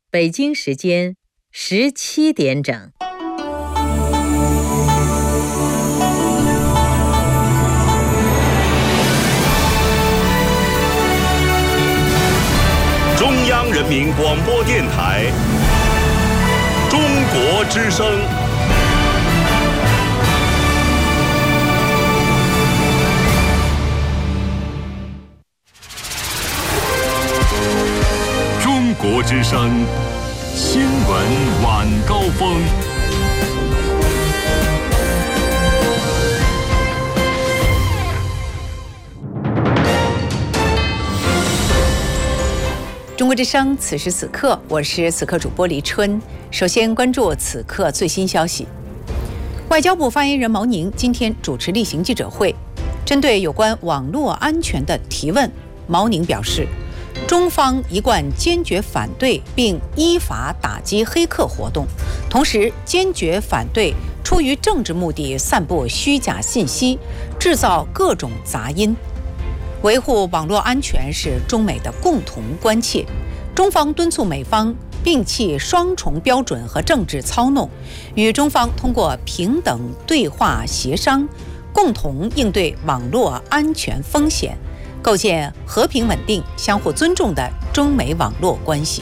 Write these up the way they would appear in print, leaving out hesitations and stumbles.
北京时间17点整。 中央人民广播电台中国之声。中国之声新闻晚高峰。 中国之声，此时此刻，我是此刻主播黎春。首先关注此刻最新消息。外交部发言人毛宁今天主持例行记者会，针对有关网络安全的提问，毛宁表示，中方一贯坚决反对并依法打击黑客活动，同时坚决反对出于政治目的散布虚假信息，制造各种杂音。维护网络安全是中美的共同关切，中方敦促美方摒弃双重标准和政治操弄，与中方通过平等对话协商，共同应对网络安全风险，构建和平稳定、相互尊重的中美网络关系。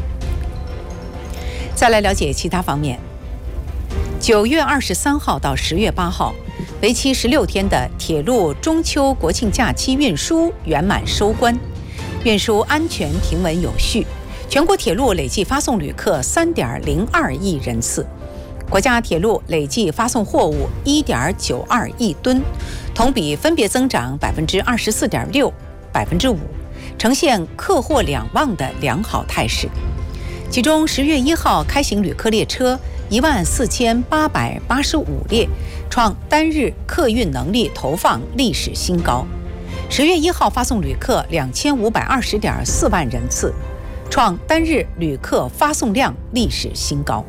再来了解其他方面。9月23号到10月8号，为期16天的铁路中秋国庆假期运输圆满收官，运输安全平稳有序，全国铁路累计发送旅客3.02亿人次，国家铁路累计发送货物1.92亿吨，同比分别增长24.6%、5%，呈现客货两旺的良好态势。其中10月1号开行旅客列车14885列，创单日客运能力投放历史新高。10月1号发送旅客2520.4万人次，创单日旅客发送量历史新高。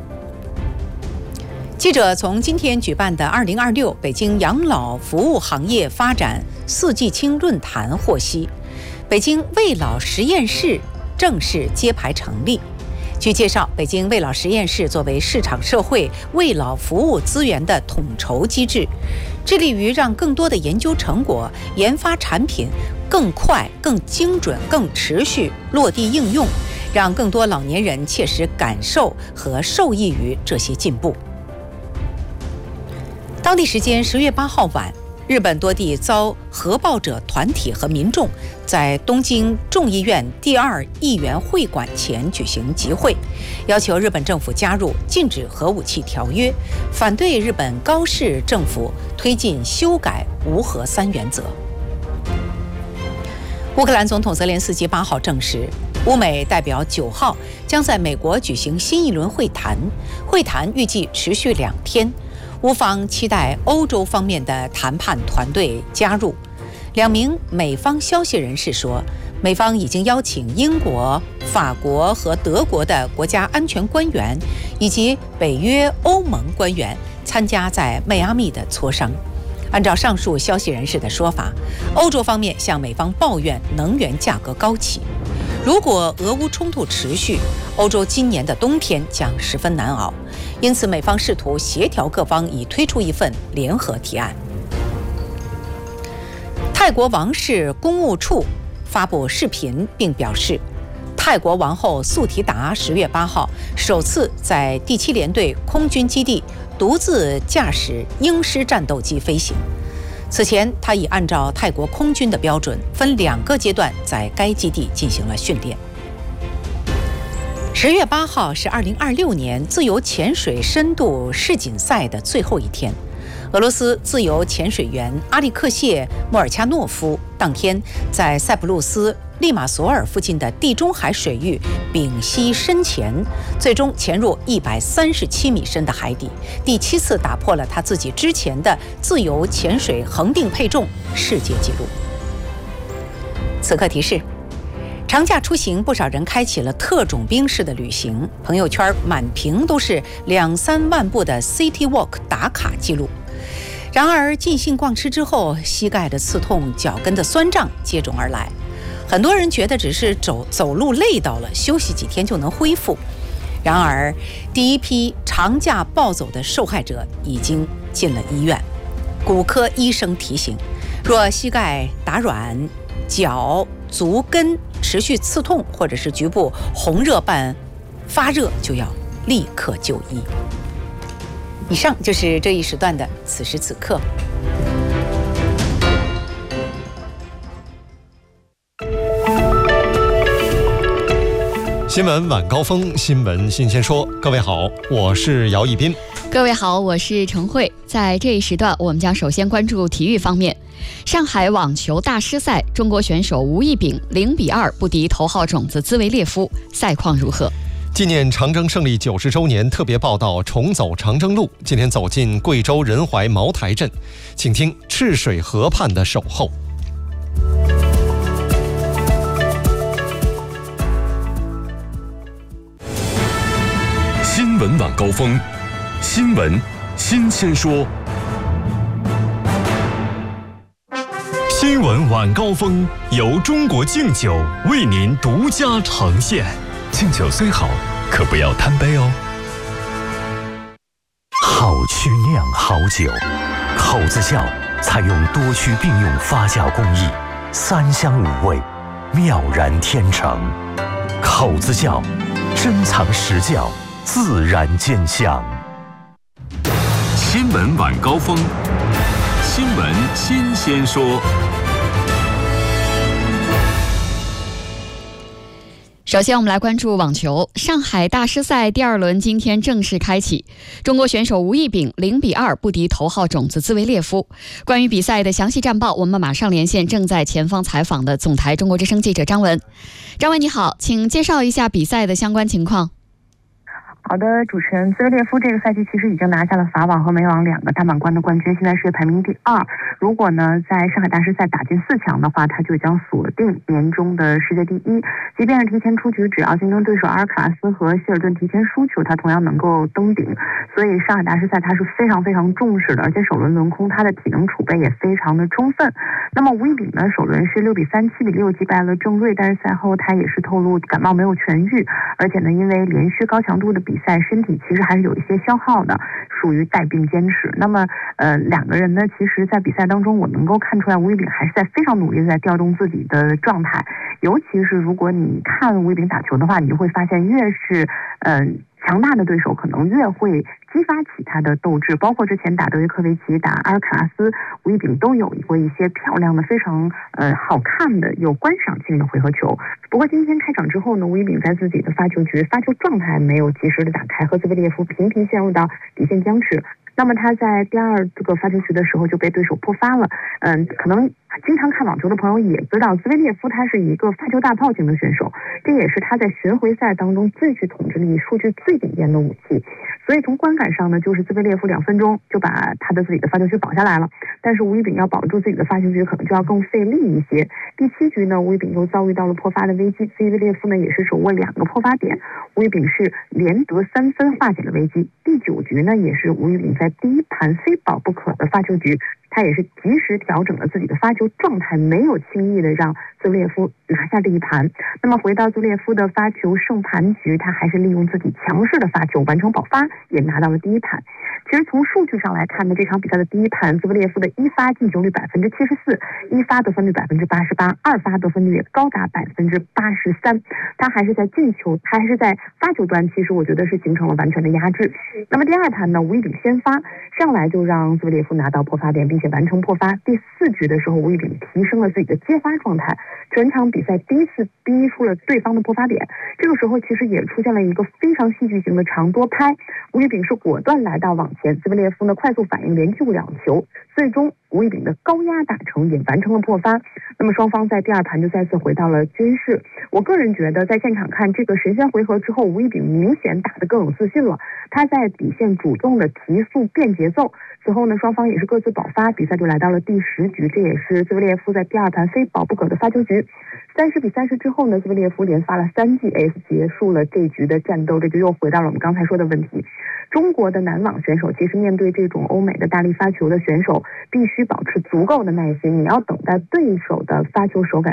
记者从今天举办的2026北京养老服务行业发展4季青论坛获悉，北京卫老实验室正式揭牌成立。据介绍，北京卫老实验室作为市场社会卫老服务资源的统筹机制，致力于让更多的研究成果、研发产品更快、更精准、更持续落地应用，让更多老年人切实感受和受益于这些进步。当地时间10月8号晚，日本多地遭核爆者团体和民众在东京众议院第2议员会馆前举行集会，要求日本政府加入禁止核武器条约，反对日本高市政府推进修改无核3原则。乌克兰总统泽连斯基8号证实，乌美代表9号将在美国举行新一轮会谈，会谈预计持续2天。乌方期待欧洲方面的谈判团队加入。2名美方消息人士说，美方已经邀请英国、法国和德国的国家安全官员以及北约、欧盟官员参加在迈阿密的磋商。按照上述消息人士的说法，欧洲方面向美方抱怨能源价格高企。如果俄乌冲突持续，欧洲今年的冬天将十分难熬，因此美方试图协调各方，以推出一份联合提案。泰国王室公务处发布视频并表示，泰国王后素提达10月8号首次在第7联队空军基地独自驾驶鹰狮战斗机飞行。此前，他已按照泰国空军的标准，分2个阶段在该基地进行了训练。10月8号是2026年自由潜水深度世锦赛的最后一天。俄罗斯自由潜水员阿利克谢·莫尔恰诺夫当天在塞浦路斯利马索尔附近的地中海水域屏息深潜，最终潜入137米深的海底，第7次打破了他自己之前的自由潜水恒定配重世界纪录。此刻提示：长假出行，不少人开启了特种兵式的旅行，朋友圈满屏都是2-3万步的 City Walk 打卡记录。然而尽兴逛吃之后，膝盖的刺痛、脚跟的酸胀接踵而来。 很多人觉得只是走路累到了，休息几天就能恢复。然而，第一批长假暴走的受害者已经进了医院。骨科医生提醒，若膝盖打软、脚、足跟持续刺痛，或者是局部红热伴发热，就要立刻就医。以上就是这一时段的此时此刻。 新闻晚高峰，新闻新鲜说。各位好，我是姚一斌。 各位好，我是陈慧。在这一时段，我们将首先关注体育方面。上海网球大师赛，中国选手吴亦丙0-2不敌头号种子兹维列夫，赛况如何？ 纪念长征胜利90周年特别报道重走长征路，今天走进贵州仁怀茅台镇，请听赤水河畔的守候。 新闻晚高峰，新闻新鲜说。新闻晚高峰由中国敬酒为您独家呈现。敬酒虽好，可不要贪杯哦。 好曲酿好酒，口子窖采用多区并用发酵工艺，3香5味，妙然天成。口子窖珍藏实窖，自然见香。 新闻晚高峰，新闻新鲜说。 首先，我们来关注网球。上海大师赛第2轮今天正式开启，中国选手吴亦丙0-2不敌头号种子兹维列夫。关于比赛的详细战报，我们马上连线正在前方采访的总台中国之声记者张文。张文你好，请介绍一下比赛的相关情况。 好的，主持人，兹维列夫这个赛季其实已经拿下了法网和美网2个大满贯的冠军，现在世界排名第2。如果呢在上海大师赛打进4强的话，他就将锁定年终的世界第1。即便是提前出局，只要竞争对手阿尔卡拉斯和希尔顿提前输球，他同样能够登顶。所以上海大师赛他是非常非常重视的，而且首轮轮空他的体能储备也非常的充分。那么吴亦丙呢，首轮是6-3、7-6击败了郑睿，但是赛后他也是透露感冒没有痊愈，而且呢因为连续高强度的比赛，身体其实还是有一些消耗的，属于带病坚持。那么两个人呢，其实在比赛当中我能够看出来吴亦丙还是在非常努力的在调动自己的状态，尤其是如果你看吴亦丙打球的话，你就会发现越是强大的对手可能越会激发起他的斗志，包括之前打德约科维奇、打阿尔卡拉斯，吴亦丙都有过一些漂亮的非常好看的有观赏性的回合球。不过今天开场之后呢，吴亦丙在自己的发球状态没有及时的打开，和兹维列夫频频陷入到底线僵持。那么他在第2个发球局的时候就被对手破发了。可能经常看网球的朋友也知道，兹维列夫他是一个发球大炮型的选手，这也是他在巡回赛当中最具统治力、数据最顶尖的武器。所以从观感上呢，就是兹维列夫2分钟就把他的自己的发球局绑下来了，但是吴亦丙要保住自己的发球局可能就要更费力一些。第7局呢，吴亦丙又遭遇到了破发的危机，兹维列夫呢也是手握2个破发点，吴亦丙是连得3分化解了危机。第9局呢，也是吴亦丙在第1盘非保不可的发球局，他也是及时调整了自己的发球状态，没有轻易的让兹维列夫拿下这一盘。那么回到兹维列夫的发球胜盘局，他还是利用自己强势的发球完成保发，也拿到了第1盘。其实从数据上来看呢，这场比赛的第1盘，兹维列夫的1发进球率74%， 1发得分率88%， 2发得分率也高达83%。他还是在进球，他还是在发球端，其实我觉得是形成了完全的压制。那么第2盘呢，吴亦丙先发上来就让兹维列夫拿到破发点，并且完成破发。第4局的时候，吴亦丙提升了自己的接发状态，全场比赛第1次逼出了对方的破发点。这个时候其实也出现了一个非常戏剧性的长多拍，吴亦丙是果断来到网前，兹维列夫呢快速反应连救2球，最终吴亦丙的高压打成，也完成了破发。那么双方在第2盘就再次回到了均势。我个人觉得在现场看这个神仙回合之后，吴亦丙明显打得更有自信了，他在底线主动的提速变节奏。此后呢，双方也是各自保发，比赛就来到了第10局，这也是兹维列夫在第2盘非保不可的发球局。30-30之后呢，兹维列夫连发了3记 ace 结束了这局的战斗。这就又回到了我们刚才说的问题，中国的男网选手其实面对这种欧美的大力发球的选手，必须保持足够的耐心，你要等待对手的发球手感